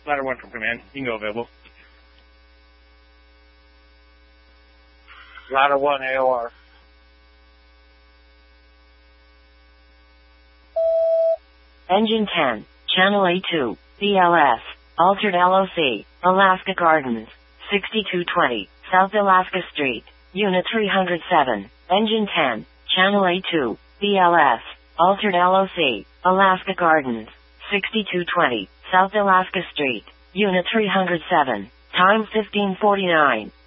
Ladder 1 from command. You can go available. Ladder 1 AOR. Engine 10, Channel A2, BLS, Altered LOC, Alaska Gardens, 6220, South Alaska Street, Unit 307, Engine 10, Channel A2, BLS, Altered LOC, Alaska Gardens, 6220, South Alaska Street, Unit 307, time 1549.